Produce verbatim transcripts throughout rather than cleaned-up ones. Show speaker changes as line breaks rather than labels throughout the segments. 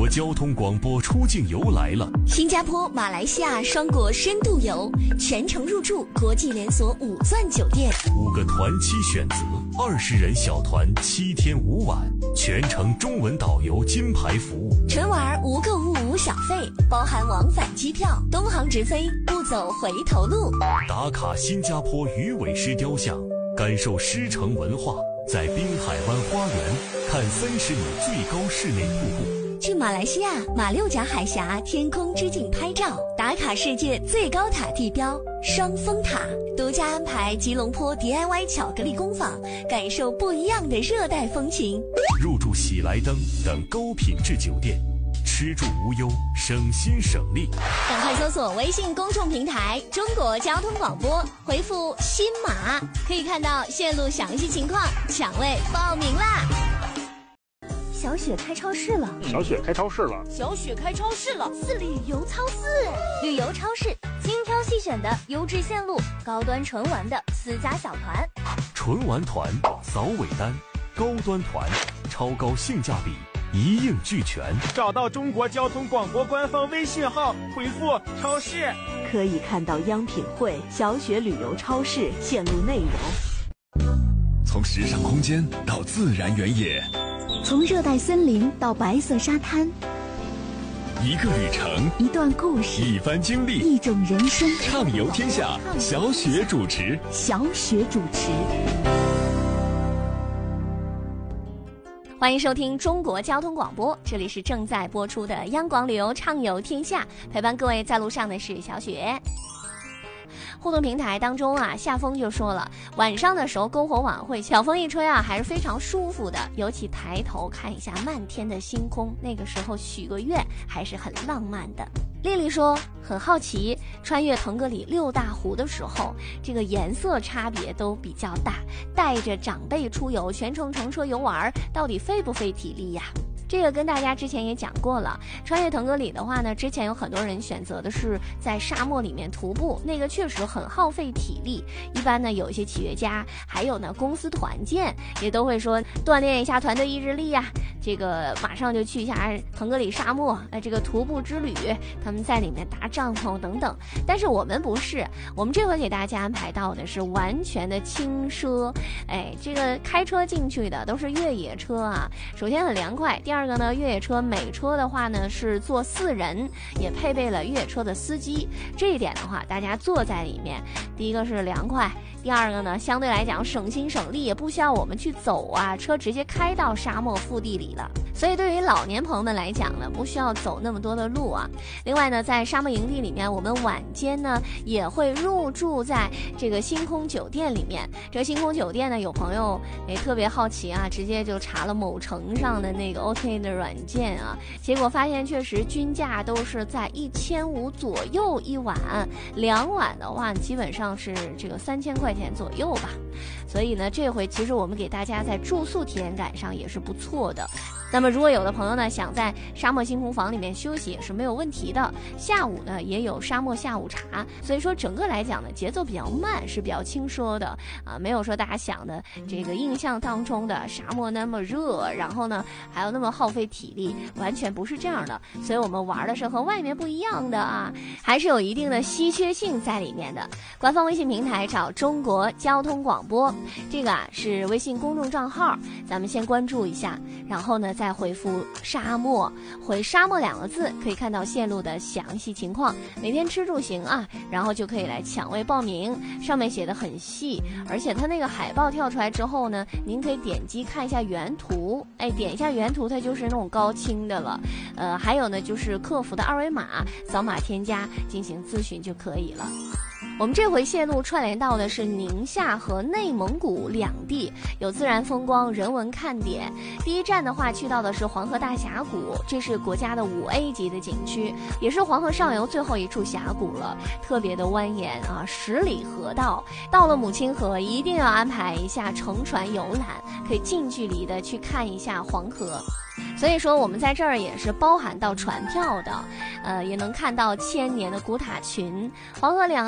交通广播出境游来了，
新加坡、马来西亚双国深度游，全程入住国际连锁五钻酒店，
五个团期选择，二十人小团，七天五晚，全程中文导游金牌服务。
纯玩无购物无小费，包含往返机票，东航直飞，不走回头路。
打卡新加坡鱼尾狮雕像，感受狮城文化，在滨海湾花园看三十米最高室内瀑布。
去马来西亚马六甲海峡天空之镜拍照，打卡世界最高塔地标双峰塔，独家安排吉隆坡 D I Y 巧克力工坊，感受不一样的热带风情。
入住喜来登等高品质酒店，吃住无忧，省心省力。
赶快搜索微信公众平台中国交通广播，回复新马，可以看到线路详细情况，抢位报名啦。小雪开超市了，
小雪开超市了，
小雪开超市了，
是旅游超市，
旅游超市，精挑细选的优质线路，高端纯玩的私家小团，
纯玩团扫尾单，高端团超高性价比，一应俱全。
找到中国交通广播官方微信号，回复超市，
可以看到央品汇、小雪旅游超市线路内容。
从时尚空间到自然原野，
从热带森林到白色沙滩，
一个旅程，
一段故事，
一番经历，
一种人生。
畅游天下，小雪主持。
小雪主持。
欢迎收听中国交通广播，这里是正在播出的央广旅游畅游天下，陪伴各位在路上的是小雪。互动平台当中啊，夏风就说了，晚上的时候篝火晚会，小风一吹啊，还是非常舒服的，尤其抬头看一下漫天的星空，那个时候许个愿还是很浪漫的。丽丽说很好奇，穿越腾格里六大湖的时候，这个颜色差别都比较大，带着长辈出游，全程乘车游玩，到底费不费体力呀？这个跟大家之前也讲过了，穿越腾格里的话呢，之前有很多人选择的是在沙漠里面徒步，那个确实很耗费体力。一般呢，有一些企业家，还有呢公司团建，也都会说锻炼一下团队意志力呀、啊。这个马上就去一下腾格里沙漠，呃，这个徒步之旅，他们在里面搭帐篷等等。但是我们不是，我们这回给大家安排到的是完全的轻奢，哎，这个开车进去的都是越野车啊，首先很凉快，第二。第二个呢，越野车每车的话呢是坐四人，也配备了越野车的司机。这一点的话，大家坐在里面，第一个是凉快，第二个呢相对来讲省心省力，也不需要我们去走啊，车直接开到沙漠腹地里了。所以对于老年朋友们来讲呢，不需要走那么多的路啊。另外呢，在沙漠营地里面，我们晚间呢也会入住在这个星空酒店里面。这个星空酒店呢，有朋友也特别好奇啊，直接就查了某城上的那个 O T A 的软件啊，结果发现确实均价都是在一千五左右一晚，两晚的话基本上是这个三千块钱左右吧。所以呢，这回其实我们给大家在住宿体验感上也是不错的。那么如果有的朋友呢想在沙漠星空房里面休息也是没有问题的，下午呢也有沙漠下午茶，所以说整个来讲呢节奏比较慢，是比较轻奢的啊，没有说大家想的这个印象当中的沙漠那么热，然后呢还有那么耗费体力，完全不是这样的。所以我们玩的是和外面不一样的啊，还是有一定的稀缺性在里面的。官方微信平台找中国交通广播，这个啊是微信公众账号，咱们先关注一下，然后呢再回复沙漠，回沙漠两个字，可以看到线路的详细情况，每天吃住行啊，然后就可以来抢位报名，上面写的很细，而且它那个海报跳出来之后呢，您可以点击看一下原图，哎，点一下原图它就是那种高清的了，呃，还有呢就是客服的二维码，扫码添加进行咨询就可以了。我们这回线路串联到的是宁夏和内蒙古两地，有自然风光、人文看点。第一站的话，去到的是黄河大峡谷，这是国家的五 A 级的景区，也是黄河上游最后一处峡谷了，特别的蜿蜒啊，十里河道。到了母亲河，一定要安排一下乘船游览，可以近距离的去看一下黄河。所以说我们在这儿也是包含到船票的，呃，也能看到千年的古塔群。黄河两岸呢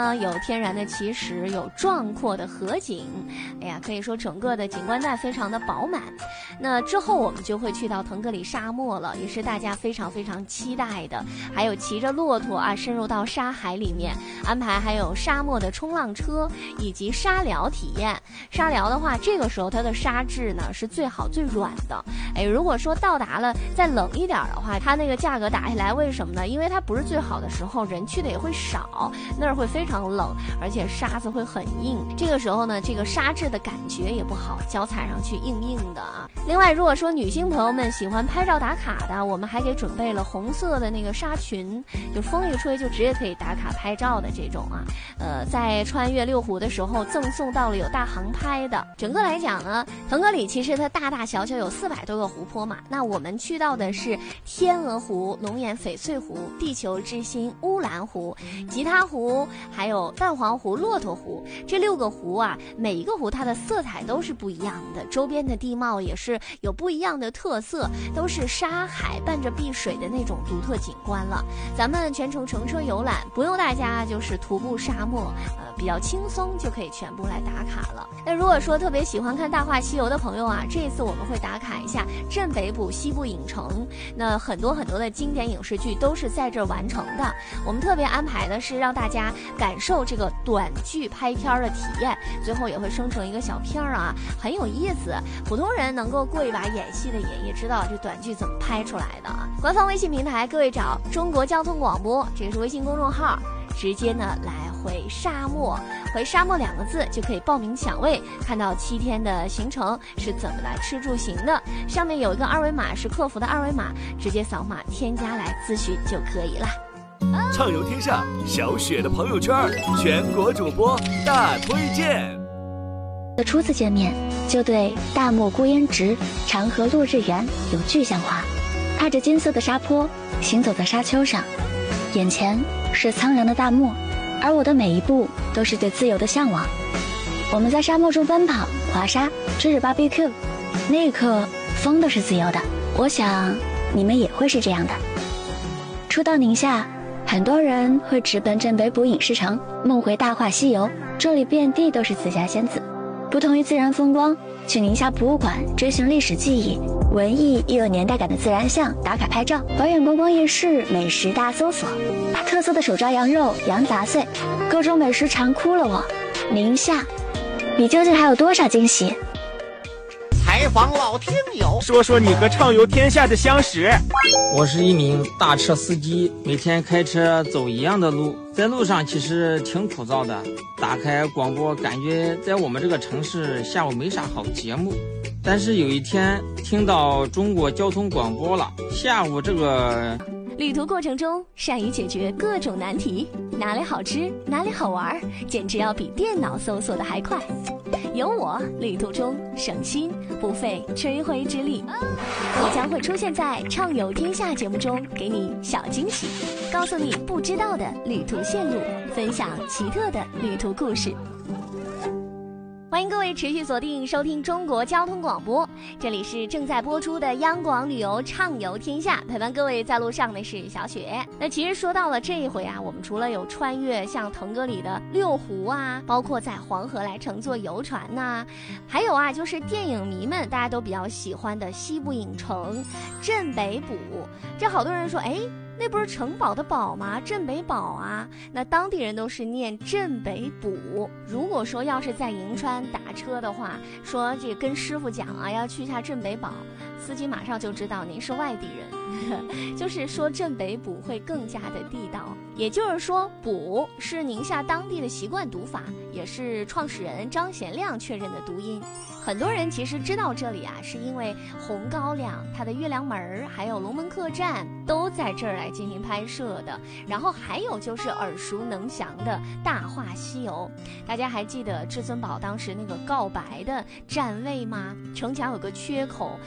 呢，有天然的奇石，有壮阔的河景，哎呀，可以说整个的景观带非常的饱满。那之后我们就会去到腾格里沙漠了，也是大家非常非常期待的。还有骑着骆驼啊，深入到沙海里面，安排还有沙漠的冲浪车以及沙疗体验。沙疗的话，这个时候它的沙质呢是最好最软的。哎，如果说到达了再冷一点的话，它那个价格打下来，为什么呢？因为它不是最好的时候，人去的也会少，那儿会非常冷，而且沙子会很硬。这个时候呢，这个沙质的感觉也不好，脚踩上去硬硬的啊。另外，如果说女性朋友们喜欢拍照打卡的，我们还给准备了红色的那个纱裙，就风一吹就直接可以打卡拍照的这种啊。呃，在穿越六湖的时候赠送到了有大航拍的。整个来讲呢，腾格里其实它大大小小有四百多个湖泊嘛。那我们去到的是天鹅湖、龙眼翡翠湖、地球之心乌兰湖、吉他湖，还有蛋黄湖、骆驼湖。这六个湖啊，每一个湖它的色彩都是不一样的，周边的地貌也是有不一样的特色，都是沙海伴着碧水的那种独特景观了。咱们全程乘车游览，不用大家就是徒步沙漠，呃，比较轻松就可以全部来打卡了。那如果说特别喜欢看《大话西游》的朋友啊，这一次我们会打卡一下镇北堡西部影城。那很多很多的经典影视剧都是在这儿完成的。我们特别安排的是让大家感受这个短剧拍片的体验，最后也会生成一个小片儿啊，很有意思。普通人能够过一把演戏的瘾，也知道这短剧怎么拍出来的啊。官方微信平台，各位找中国交通广播，这个是微信公众号，直接呢来回沙漠，回沙漠两个字就可以报名抢位，看到七天的行程是怎么来吃住行的。上面有一个二维码，是客服的二维码，直接扫码添加来咨询就可以了。
畅游天下，小雪的朋友圈，全国主播大推荐。
的初次见面就对大漠孤烟直，长河落日圆有具象化。踏着金色的沙坡，行走在沙丘上，眼前是苍凉的大漠，而我的每一步都是对自由的向往。我们在沙漠中奔跑、滑沙、吃着 B B Q， 那一刻风都是自由的。我想你们也会是这样的。初到宁夏，很多人会直奔镇北堡影视城，梦回大话西游，这里遍地都是紫霞仙子。不同于自然风光，去宁夏博物馆追寻历史记忆，文艺又有年代感的自然巷打卡拍照，保远观光夜市美食大搜索，特色的手抓羊肉、羊杂碎，各种美食馋哭了我。宁夏，你究竟还有多少惊喜？
采访老听友，
说说你和畅游天下的相识。
我是一名大车司机，每天开车走一样的路，在路上其实挺枯燥的。打开广播，感觉在我们这个城市下午没啥好节目。但是有一天听到中国交通广播了，下午这个
旅途过程中善于解决各种难题，哪里好吃哪里好玩，简直要比电脑搜索的还快。有我旅途中省心不费吹灰之力，我将会出现在畅游天下节目中，给你小惊喜，告诉你不知道的旅途线路，分享奇特的旅途故事。欢迎各位持续锁定收听中国交通广播，这里是正在播出的央广旅游畅游天下，陪伴各位在路上的是小雪。那其实说到了这一回啊，我们除了有穿越像腾格里的六湖啊，包括在黄河来乘坐游船呐、啊，还有啊就是电影迷们大家都比较喜欢的西部影城镇北堡。这好多人说，哎，那不是城堡的堡吗？镇北堡啊，那当地人都是念镇北堡。如果说要是在银川打车的话，说这跟师傅讲啊，要去一下镇北堡，司机马上就知道您是外地人，就是说镇北堡会更加的地道。也就是说，堡是宁夏当地的习惯读法，也是创始人张贤亮确认的读音。很多人其实知道这里啊，是因为红高粱、它的月亮门还有龙门客栈都在这儿来进行拍摄的。然后还有就是耳熟能详的大话西游，大家还记得至尊宝当时那个告白的站位吗？城墙有个缺口，就是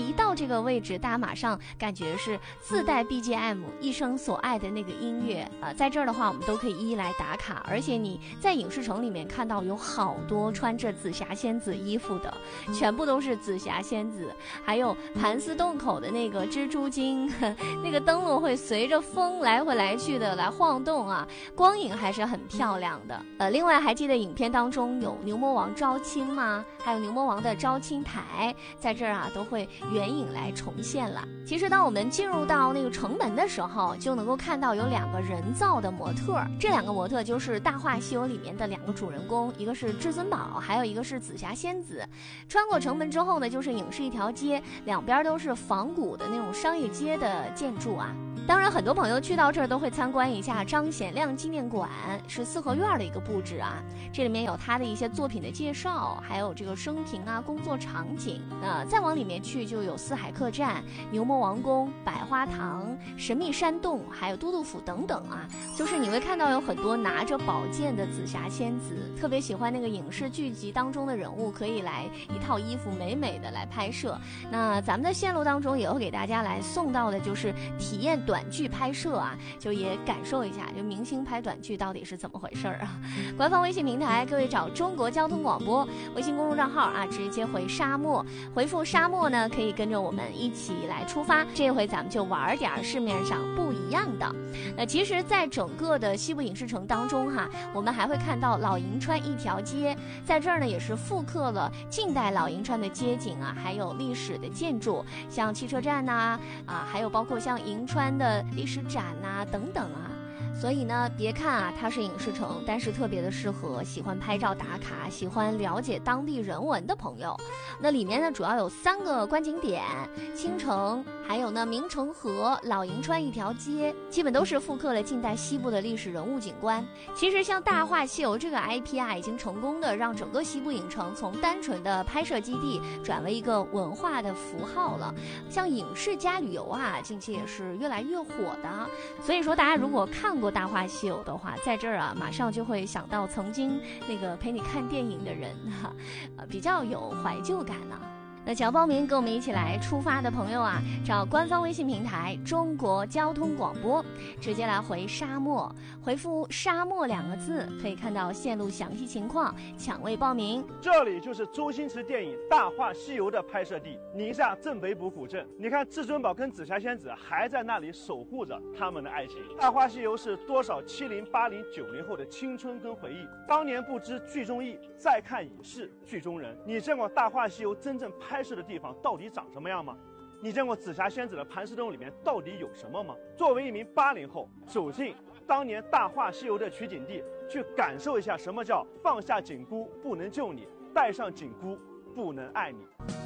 一到这个位置，大家马上感觉是自带 B G M 一生所爱的那个音乐啊、呃，在这儿的话我们都可以一一来打卡。而且你在影视城里面看到有好多穿着紫霞仙子衣服的，全部都是紫霞仙子，还有盘丝洞口的那个蜘蛛精，那个灯笼会随着风来回来去的来晃动啊，光影还是很漂亮的。呃，另外还记得影片当中有牛魔王招亲吗？还有牛魔王的招亲台，在这儿啊都会远影来重现了。其实当我们进入到那个城门的时候，就能够看到有两个人造的模特，这两个模特就是《大话西游》里面的两个主人公，一个是至尊宝，还有一个是紫霞仙子。穿过城门之后呢，就是影视一条街，两边都是仿古的那种商业街的建筑啊。当然很多朋友去到这儿都会参观一下张显亮纪念馆，是四合院的一个布置啊，这里面有他的一些作品的介绍，还有这个生平啊工作场景。呃，再往里面去就有四海客栈、牛魔王宫、百花堂、神秘山洞，还有都督府等等啊，就是你会看到有很多拿着宝剑的紫霞仙子，特别喜欢那个影视剧集当中的人物，可以来一套衣服美美的来拍摄。那咱们的线路当中也会给大家来送到的就是体验短剧拍摄啊，就也感受一下就明星拍短剧到底是怎么回事啊。官方微信平台各位找中国交通广播微信公众账号啊，直接回沙漠，回复沙漠呢可以跟着我们一起来出发，这回咱们就玩点市面上不一样的。那其实在整个的西部影视城当中哈，我们还会看到老银川一条街，在这儿呢也是复刻了近代老银川的街景啊，还有历史的建筑，像汽车站呐 啊, 啊还有包括像银川的历史展呐、啊、等等啊。所以呢，别看啊它是影视城，但是特别的适合喜欢拍照打卡、喜欢了解当地人文的朋友。那里面呢主要有三个观景点：青城，还有呢明城河、老银川一条街，基本都是复刻了近代西部的历史人物景观。其实像《大话西游》这个 I P 啊，已经成功的让整个西部影城从单纯的拍摄基地转为一个文化的符号了。像影视加旅游啊，近期也是越来越火的。所以说，大家如果看过《大话西游》的话，在这儿啊，马上就会想到曾经那个陪你看电影的人哈、啊，呃，比较有怀旧感呢、啊。那想要报名跟我们一起来出发的朋友啊，找官方微信平台中国交通广播，直接来回沙漠，回复沙漠两个字，可以看到线路详细情况，抢位报名。
这里就是周星驰电影《大话西游》的拍摄地，宁夏镇北堡古镇。你看至尊宝跟紫霞仙子还在那里守护着他们的爱情。《大话西游》是多少七零八零九零后的青春跟回忆。当年不知剧中意，再看已是剧中人。你见过《大话西游》真正拍拍摄的地方到底长什么样吗？你见过紫霞仙子的盘丝洞里面到底有什么吗？作为一名八零后，走进当年《大话西游》的取景地，去感受一下什么叫放下紧箍不能救你，带上紧箍不能爱你。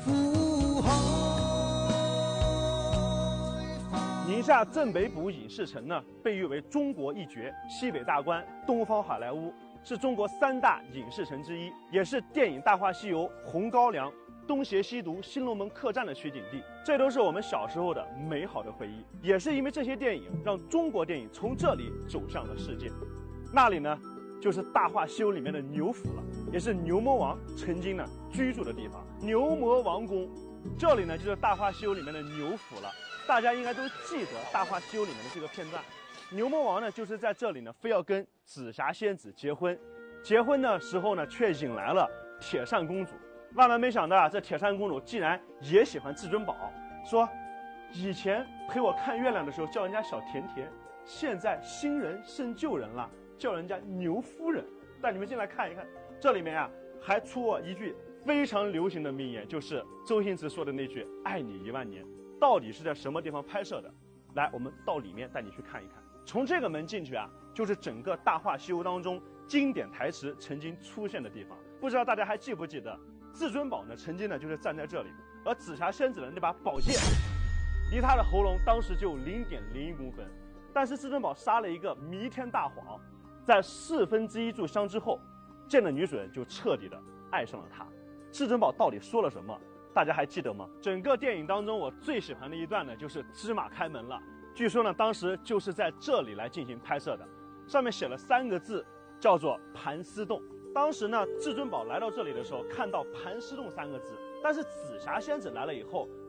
宁夏镇北堡影视城呢，被誉为中国一绝，西北大关、东方好莱坞，是中国三大影视城之一，也是电影《大话西游》红高粱、东邪西毒、新龙门客栈的取景地，这都是我们小时候的美好的回忆。也是因为这些电影，让中国电影从这里走向了世界。那里呢，就是《大话西游》里面的牛府了，也是牛魔王曾经呢居住的地方。牛魔王宫，这里呢就是《大话西游》里面的牛府了。大家应该都记得《大话西游》里面的这个片段，牛魔王呢就是在这里呢非要跟紫霞仙子结婚，结婚的时候呢却引来了铁扇公主。万万没想到啊，这铁扇公主竟然也喜欢至尊宝，说以前陪我看月亮的时候叫人家小甜甜，现在新人胜旧人了，叫人家牛夫人。带你们进来看一看，这里面啊还出过一句非常流行的名言，就是周星驰说的那句爱你一万年。到底是在什么地方拍摄的？来，我们到里面带你去看一看。从这个门进去啊，就是整个《大话西游》当中经典台词曾经出现的地方。不知道大家还记不记得，至尊宝呢曾经呢就是站在这里，而紫霞仙子的那把宝剑离他的喉咙当时就零点零一公分。但是至尊宝撒了一个弥天大谎，在四分之一炷香之后，见的女主人就彻底的爱上了他。至尊宝到底说了什么？大家还记得吗？整个电影当中我最喜欢的一段呢，就是芝麻开门了。据说呢，当时就是在这里来进行拍摄的，上面写了三个字，叫做盘丝洞。当时呢，至尊宝来到这里的时候，看到盘丝洞三个字，但是紫霞仙子来了以后，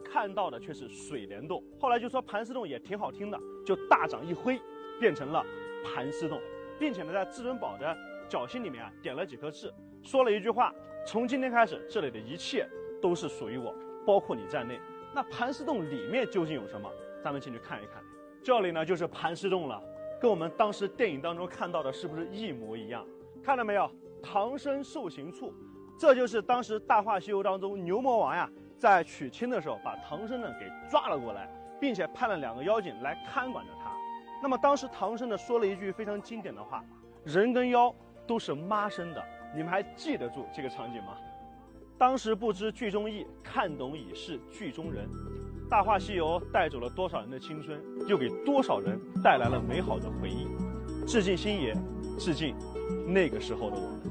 看到的却是水帘洞。后来就说盘丝洞也挺好听的，就大掌一挥，变成了盘丝洞，并且呢，在至尊宝的脚心里面啊点了几颗痣，说了一句话：从今天开始，这里的一切都是属于我，包括你在内。那盘丝洞里面究竟有什么？咱们进去看一看。这里呢就是盘丝洞了，跟我们当时电影当中看到的是不是一模一样？看到没有？唐僧受刑处，这就是当时《大话西游》当中牛魔王呀在娶亲的时候把唐僧呢给抓了过来，并且派了两个妖精来看管着他。那么当时唐僧呢说了一句非常经典的话：人跟妖都是妈生的。你们还记得住这个场景吗？当时不知剧中意，看懂已是剧中人。《大话西游》带走了多少人的青春，又给多少人带来了美好的回忆。致敬星爷，致敬那个时候的我们。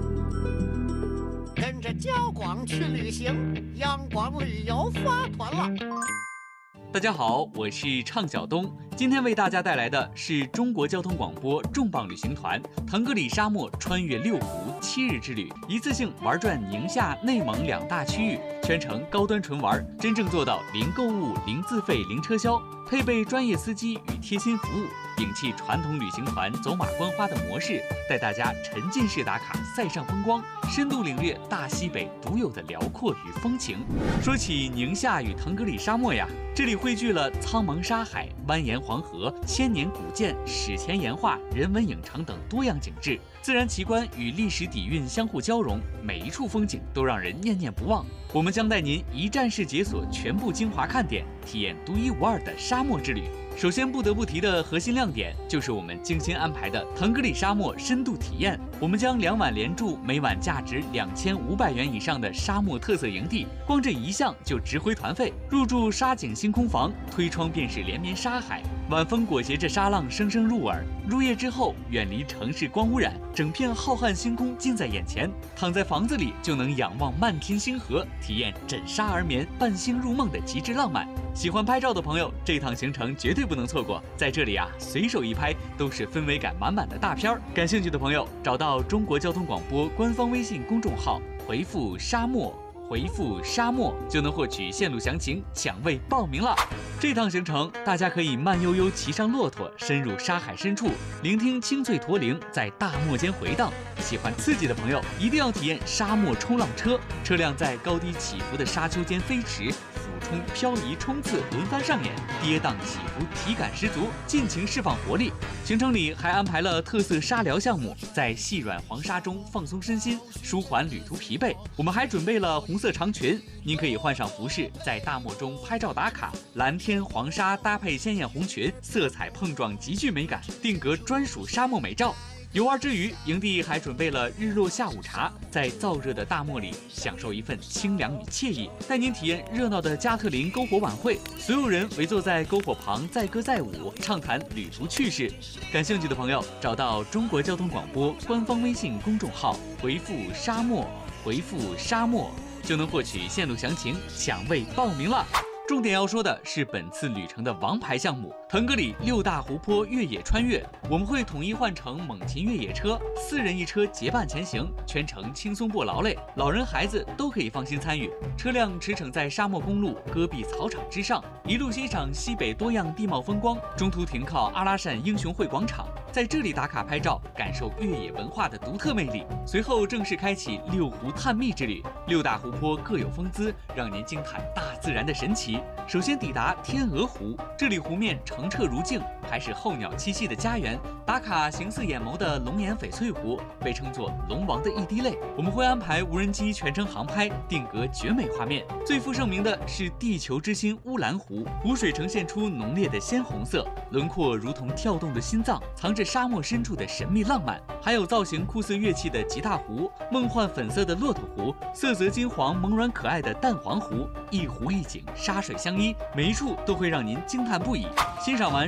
跟着焦广去旅行，央广旅游发团了。
大家好，我是畅晓东，今天为大家带来的是中国交通广播重磅旅行团腾格里沙漠穿越六湖七日之旅，一次性玩转宁夏、内蒙两大区域，全程高端纯玩，真正做到零购物、零自费、零车销，配备专业司机与贴心服务，摒弃传统旅行团走马观花的模式，带大家沉浸式打卡塞上风光，深度领略大西北独有的辽阔与风情。说起宁夏与腾格里沙漠呀，这里汇聚了苍茫沙海、蜿蜒黄河、千年古建、史前岩画、人文影城等多样景致，自然奇观与历史底蕴相互交融，每一处风景都让人念念不忘。我们将带您一站式解锁全部精华看点，体验独一无二的沙漠之旅。首先不得不提的核心亮点就是我们精心安排的腾格里沙漠深度体验。我们将两晚连住每晚价值两千五百元以上的沙漠特色营地，光这一项就值回团费。入住沙景星空房，推窗便是连绵沙海，晚风裹挟着沙浪声声入耳。入夜之后，远离城市光污染，整片浩瀚星空近在眼前，躺在房子里就能仰望漫天星河，体验枕沙而眠、伴星入梦的极致浪漫。喜欢拍照的朋友，这趟行程绝对不能错过。在这里啊，随手一拍都是氛围感满满的大片儿。感兴趣的朋友，找到中国交通广播官方微信公众号，回复沙漠。回复沙漠就能获取线路详情，抢位报名了。这趟行程，大家可以慢悠悠骑上骆驼，深入沙海深处，聆听清脆驼铃在大漠间回荡。喜欢刺激的朋友，一定要体验沙漠冲浪车，车辆在高低起伏的沙丘间飞驰。俯冲、漂移、冲刺轮番上演，跌宕起伏，体感十足，尽情释放活力。行程里还安排了特色沙疗项目，在细软黄沙中放松身心，舒缓旅途疲惫。我们还准备了红色长裙，您可以换上服饰，在大漠中拍照打卡。蓝天黄沙搭配鲜艳红裙，色彩碰撞极具美感，定格专属沙漠美照。游玩之余，营地还准备了日落下午茶，在燥热的大漠里享受一份清凉与惬意，带您体验热闹的加特林篝火晚会，所有人围坐在篝火旁载歌载舞，畅谈旅途趣事。感兴趣的朋友，找到中国交通广播官方微信公众号，回复沙漠，回复沙漠就能获取线路详情，抢位报名了。重点要说的是本次旅程的王牌项目腾格里六大湖泊越野穿越，我们会统一换成猛禽越野车，四人一车结伴前行，全程轻松不劳累，老人孩子都可以放心参与。车辆驰骋在沙漠公路戈壁草场之上，一路欣赏西北多样地貌风光，中途停靠阿拉善英雄会广场，在这里打卡拍照，感受越野文化的独特魅力。随后正式开启六湖探秘之旅，六大湖泊各有风姿，让您惊叹大自然的神奇。首先抵达天鹅湖，这里湖面澄澈如镜，还是候鸟栖息的家园。打卡形似眼眸的龙眼翡翠湖，被称作龙王的一滴泪。我们会安排无人机全程航拍，定格绝美画面。最负盛名的是地球之心乌兰湖，湖水呈现出浓烈的鲜红色，轮廓如同跳动的心脏，藏着沙漠深处的神秘浪漫。还有造型酷似乐器的吉大湖，梦幻粉色的骆驼湖，色泽金黄萌软可爱的蛋黄湖，一湖一景，沙水相依，每一处都会让您惊叹不已。欣赏完沙漠奇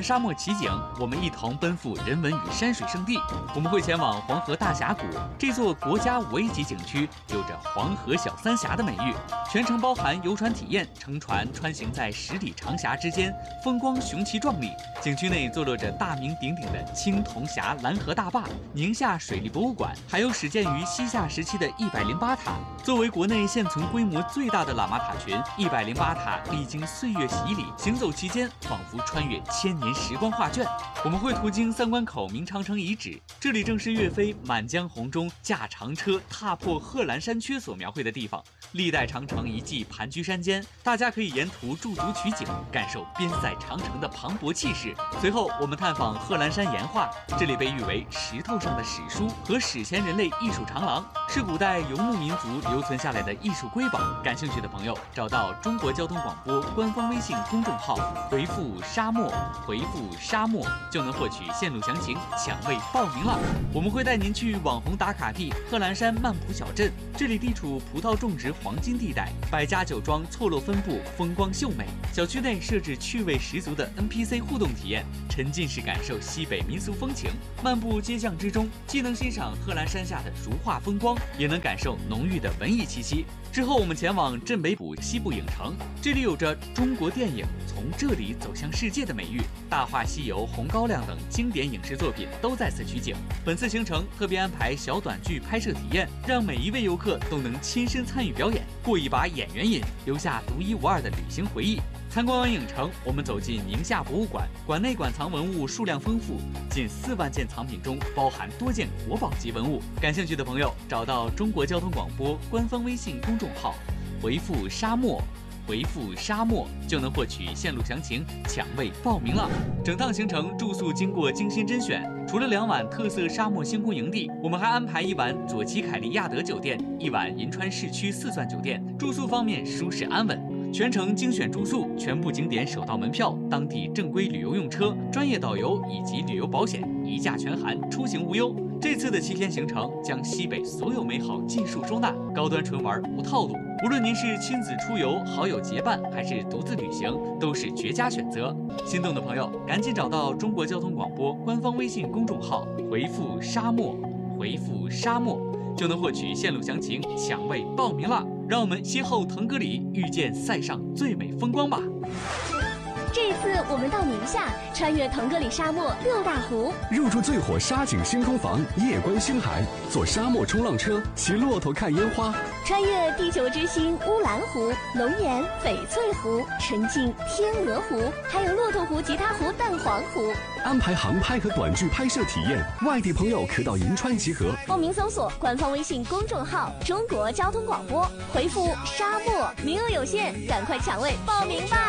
奇景，我们一同奔赴人文与山水圣地。我们会前往黄河大峡谷，这座国家五 A 级景区有着黄河小三峡的美誉，全程包含游船体验，乘船穿行在十里长峡之间，风光雄奇壮丽。景区内坐落着大名鼎鼎的青铜峡蓝河大坝、宁夏水利博物馆，还有始建于西夏时期的一百零八塔。作为国内现存规模最大的喇嘛塔群，一百零八塔历经岁月洗礼，行走期间仿佛穿越千年时光画卷。我们会途经三关口明长城遗址，这里正是岳飞《满江红》中驾长车踏破贺兰山缺所描绘的地方。历代长城遗迹盘踞山间，大家可以沿途驻足取景，感受边塞长城的磅礴气势。随后我们探访贺兰山岩画，这里被誉为石头上的史书和史前人类艺术长廊，是古代游牧民族留存下来的艺术瑰宝。感兴趣的朋友找到中国交通广播官方微信公众号，回复沙漠回复沙漠就能获取线路详情，抢位报名了。我们会带您去网红打卡地贺兰山曼浦小镇，这里地处葡萄种植黄金地带，百家酒庄错落分布，风光秀美。小区内设置趣味十足的 N P C 互动体验，沉浸式感受西北民俗风情。漫步街巷之中，既能欣赏贺兰山下的如画风光，也能感受浓郁的文艺气息。之后我们前往镇北堡西部影城，这里有着中国电影从这里走向世界的美誉，《大话西游》《红高粱》等经典影视作品都在此取景。本次行程特别安排小短剧拍摄体验，让每一位游客都能亲身参与表演，过一把演员瘾，留下独一无二的旅行回忆。参观完影城，我们走进宁夏博物馆，馆内馆藏文物数量丰富，近四万件藏品中包含多件国宝级文物。感兴趣的朋友找到中国交通广播官方微信公众号，回复沙漠回复沙漠就能获取线路详情，抢位报名了。整趟行程住宿经过精心甄选，除了两晚特色沙漠星空营地，我们还安排一晚左旗凯利亚德酒店，一晚银川市区四钻酒店。住宿方面舒适安稳，全程精选住宿，全部景点手到门票，当地正规旅游用车、专业导游以及旅游保险一价全含，出行无忧。这次的七天行程将西北所有美好尽数收纳，高端纯玩无套路。无论您是亲子出游、好友结伴，还是独自旅行，都是绝佳选择。心动的朋友，赶紧找到中国交通广播官方微信公众号，回复沙漠，回复沙漠，就能获取线路详情，抢位报名了。让我们邂逅腾格里，遇见塞上最美风光吧。
这次我们到宁夏，穿越腾格里沙漠六大湖，
入住最火沙景星空房，夜观星海，坐沙漠冲浪车，骑骆驼看烟花，
穿越地球之星乌兰湖、龙岩、翡翠湖，沉浸天鹅湖，还有骆驼湖、吉他湖、蛋黄湖。
安排航拍和短剧拍摄体验，外地朋友可到银川集合。
报名搜索官方微信公众号中国交通广播，回复沙漠，名额有限，赶快抢位报名吧。